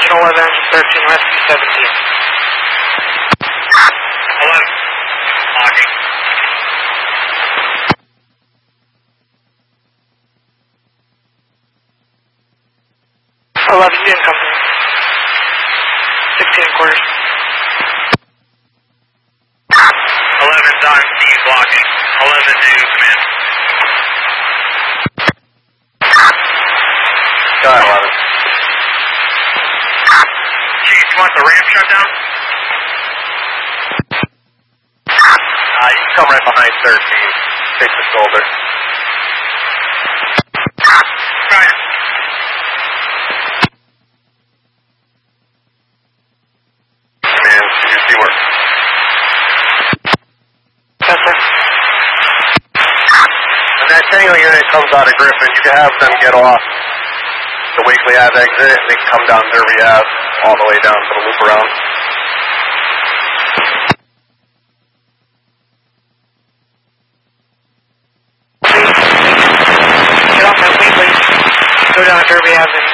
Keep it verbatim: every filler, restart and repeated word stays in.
engine eleven, engine thirteen, rescue seventeen. eleven. Locking. eleven, you didn't come through. sixteen quarters. eleven, Don Steve's locking. eleven to command. Got eleven. Chief, you want the ramp shut down? Uh, you can come right behind thirteen. Take the shoulder. Right. Command, your teamwork. Yes, sir. When that Tango unit comes out of Griffin, you can have them get off the Wakely Ave exit. They can come down Derby Ave all the way down for the loop around. Get off that Wakely. Go down Derby Avenue.